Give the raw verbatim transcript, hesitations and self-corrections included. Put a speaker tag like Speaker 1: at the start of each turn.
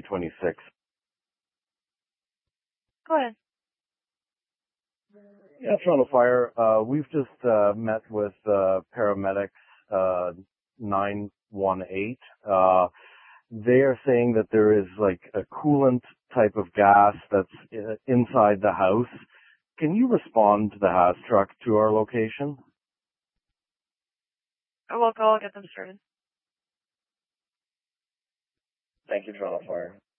Speaker 1: twenty-six.
Speaker 2: Go ahead.
Speaker 1: Yeah, Toronto Fire. Uh, we've just uh, met with uh, paramedics uh, nine one eight. Uh, they are saying that there is like a coolant type of gas that's uh, inside the house. Can you respond to the Haas truck to our location?
Speaker 2: I will go. I'll get them started.
Speaker 1: Thank you, Toronto Fire.